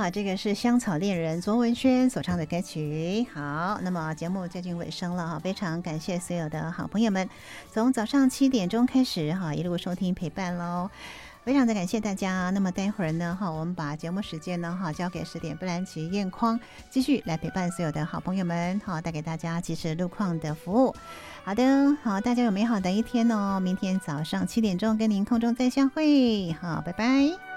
哈，这个是香草恋人卓文萱所唱的歌曲。好，那么节目接近尾声了哈，非常感谢所有的好朋友们，从早上7点钟开始哈，一路收听陪伴喽。非常的感谢大家。那么待会儿呢哈，我们把节目时间呢哈交给10点布兰奇燕匡，继续来陪伴所有的好朋友们哈，带给大家即时路况的服务。好的，好，大家有美好的一天哦。明天早上7点钟跟您空中再相会，好，拜拜。